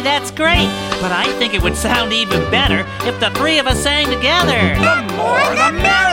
that's great, but I think it would sound even better if the three of us sang together. The more the merrier!